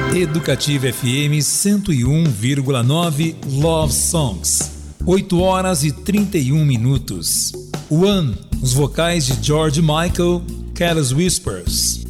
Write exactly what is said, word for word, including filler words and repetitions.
Educativa F M cento e um vírgula nove Love Songs. oito horas e trinta e um minutos. One, os vocais de George Michael, Careless Whispers.